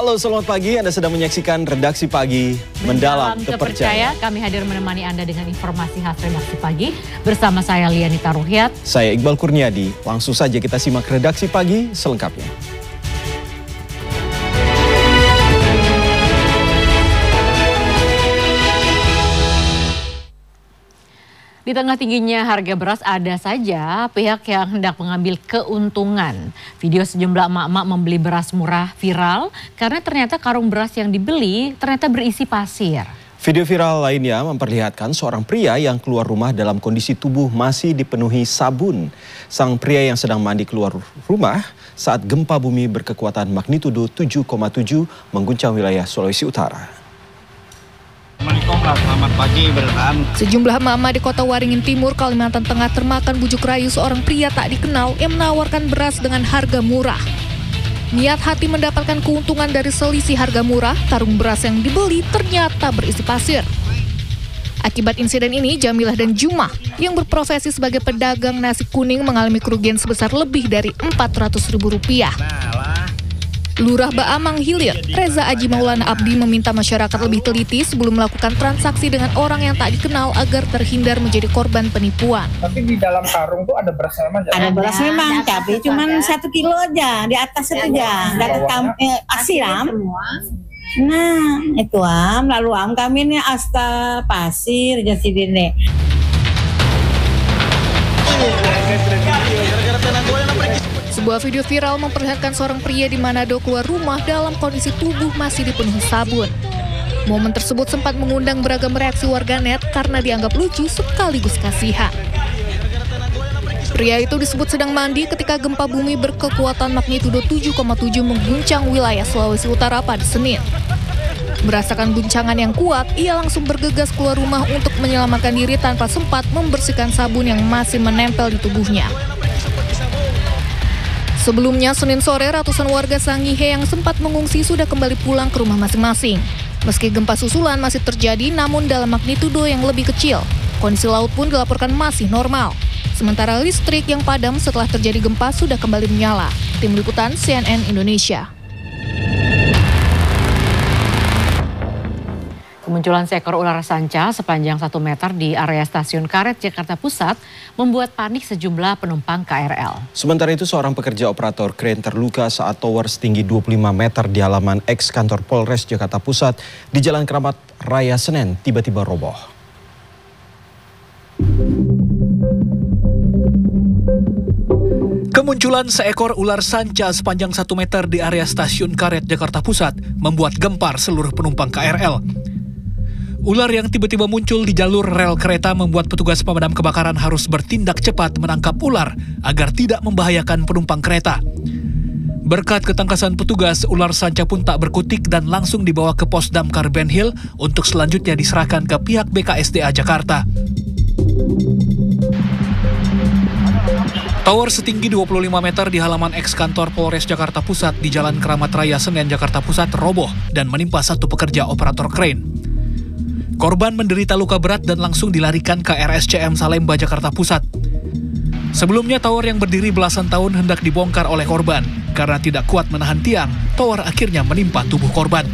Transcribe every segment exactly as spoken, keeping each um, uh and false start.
Halo, selamat pagi. Anda sedang menyaksikan Redaksi Pagi Mendalam, Mendalam Terpercaya. Kami hadir menemani Anda dengan informasi khas Redaksi Pagi. Bersama saya Lianita Ruhyat. Saya Iqbal Kurniadi. Langsung saja kita simak Redaksi Pagi selengkapnya. Di tengah tingginya harga beras ada saja pihak yang hendak mengambil keuntungan. Video sejumlah emak-emak membeli beras murah viral karena ternyata karung beras yang dibeli ternyata berisi pasir. Video viral lainnya memperlihatkan seorang pria yang keluar rumah dalam kondisi tubuh masih dipenuhi sabun. Sang pria yang sedang mandi keluar rumah saat gempa bumi berkekuatan magnitudo tujuh koma tujuh mengguncang wilayah Sulawesi Utara. Selamat pagi, bertahan. Sejumlah emak-emak di kota Waringin Timur, Kalimantan Tengah termakan bujuk rayu seorang pria tak dikenal yang menawarkan beras dengan harga murah. Niat hati mendapatkan keuntungan dari selisih harga murah, karung beras yang dibeli ternyata berisi pasir. Akibat insiden ini, Jamilah dan Jumah yang berprofesi sebagai pedagang nasi kuning mengalami kerugian sebesar lebih dari empat ratus ribu rupiah. Lurah Baamang Hilir, Reza Aji Maulana Abdi meminta masyarakat lebih teliti sebelum melakukan transaksi dengan orang yang tak dikenal agar terhindar menjadi korban penipuan. Tapi di dalam karung tuh ada beras memang? Ada beras memang, tapi cuma satu kilo aja, di atas itu aja. Dari eh, asiram. Nah, itu am, lalu am kami ini asta pasir jadi dene. Sebuah video viral memperlihatkan seorang pria di Manado keluar rumah dalam kondisi tubuh masih dipenuhi sabun. Momen tersebut sempat mengundang beragam reaksi warganet karena dianggap lucu sekaligus kasihan. Pria itu disebut sedang mandi ketika gempa bumi berkekuatan magnitudo tujuh koma tujuh mengguncang wilayah Sulawesi Utara pada Senin. Merasakan guncangan yang kuat, ia langsung bergegas keluar rumah untuk menyelamatkan diri tanpa sempat membersihkan sabun yang masih menempel di tubuhnya. Sebelumnya, Senin sore, ratusan warga Sangihe yang sempat mengungsi sudah kembali pulang ke rumah masing-masing. Meski gempa susulan masih terjadi, namun dalam magnitudo yang lebih kecil. Kondisi laut pun dilaporkan masih normal. Sementara listrik yang padam setelah terjadi gempa sudah kembali menyala. Tim Liputan C N N Indonesia. Kemunculan seekor ular sanca sepanjang satu meter di area stasiun Karet, Jakarta Pusat membuat panik sejumlah penumpang K R L. Sementara itu seorang pekerja operator kren terluka saat tower setinggi dua puluh lima meter di halaman eks kantor Polres Jakarta Pusat di Jalan Keramat Raya Senen tiba-tiba roboh. Kemunculan seekor ular sanca sepanjang satu meter di area stasiun Karet, Jakarta Pusat membuat gempar seluruh penumpang K R L. Ular yang tiba-tiba muncul di jalur rel kereta membuat petugas pemadam kebakaran harus bertindak cepat menangkap ular agar tidak membahayakan penumpang kereta. Berkat ketangkasan petugas, ular sanca pun tak berkutik dan langsung dibawa ke pos damkar Ben Hill untuk selanjutnya diserahkan ke pihak B K S D A Jakarta. Tower setinggi dua puluh lima meter di halaman eks kantor Polres Jakarta Pusat di Jalan Keramat Raya Senen, Jakarta Pusat roboh dan menimpa satu pekerja operator kren. Korban menderita luka berat dan langsung dilarikan ke R S C M Salemba, Jakarta Pusat. Sebelumnya tower yang berdiri belasan tahun hendak dibongkar oleh korban. Karena tidak kuat menahan tiang, tower akhirnya menimpa tubuh korban.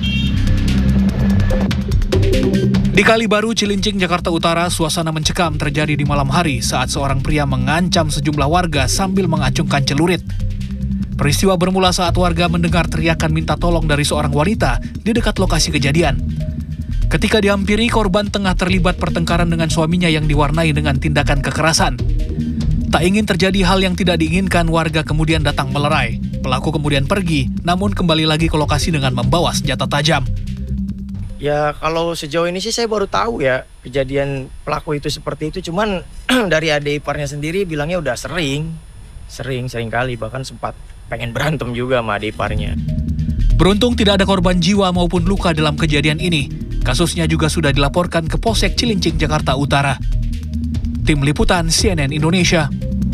Di Kalibaru, Cilincing, Jakarta Utara, suasana mencekam terjadi di malam hari saat seorang pria mengancam sejumlah warga sambil mengacungkan celurit. Peristiwa bermula saat warga mendengar teriakan minta tolong dari seorang wanita di dekat lokasi kejadian. Ketika dihampiri, korban tengah terlibat pertengkaran dengan suaminya yang diwarnai dengan tindakan kekerasan. Tak ingin terjadi hal yang tidak diinginkan, warga kemudian datang melerai. Pelaku kemudian pergi, namun kembali lagi ke lokasi dengan membawa senjata tajam. Ya kalau sejauh ini sih saya baru tahu ya kejadian pelaku itu seperti itu. Cuman dari adik iparnya sendiri bilangnya udah sering, sering, sering kali. Bahkan sempat pengen berantem juga sama adik iparnya. Beruntung tidak ada korban jiwa maupun luka dalam kejadian ini. Kasusnya juga sudah dilaporkan ke Polsek Cilincing, Jakarta Utara. Tim Liputan C N N Indonesia.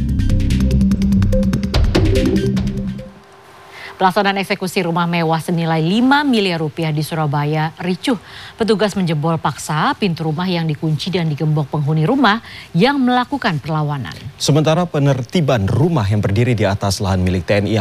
Pelaksanaan eksekusi rumah mewah senilai lima miliar rupiah di Surabaya ricuh. Petugas menjebol paksa pintu rumah yang dikunci dan digembok penghuni rumah yang melakukan perlawanan. Sementara penertiban rumah yang berdiri di atas lahan milik T N I